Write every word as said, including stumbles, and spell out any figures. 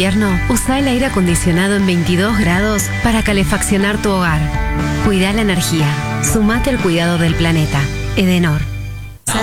invierno, usa el aire acondicionado en veintidós grados para calefaccionar tu hogar. Cuida la energía. Sumate al cuidado del planeta. Edenor.